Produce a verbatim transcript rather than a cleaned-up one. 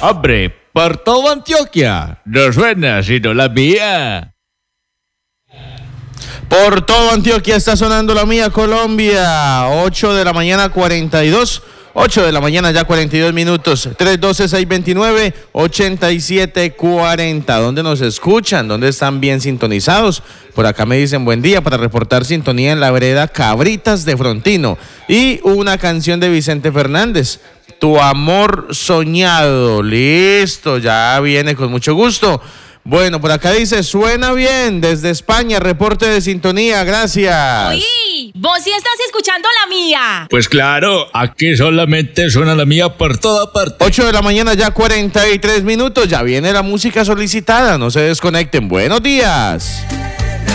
Hombre, por todo Antioquia, no suena sino la mía. Por todo Antioquia está sonando la mía Colombia. ocho de la mañana cuarenta y dos. ocho de la mañana ya cuarenta y dos minutos. tres uno dos, seis dos nueve, ocho siete cuatro cero. ¿Dónde nos escuchan? ¿Dónde están bien sintonizados? Por acá me dicen buen día para reportar sintonía en la vereda Cabritas de Frontino. Y una canción de Vicente Fernández. Tu amor soñado. Listo, ya viene con mucho gusto. Bueno, por acá dice, suena bien, desde España, reporte de sintonía, gracias. Oí, vos sí estás escuchando la mía. Pues claro, aquí solamente suena la mía por toda parte. ocho de la mañana ya cuarenta y tres minutos, ya viene la música solicitada, no se desconecten, buenos días.